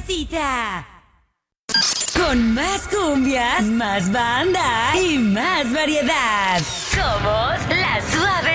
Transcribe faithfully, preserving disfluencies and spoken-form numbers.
tardecita. Con más cumbias, más banda y más variedad. Somos La Suave.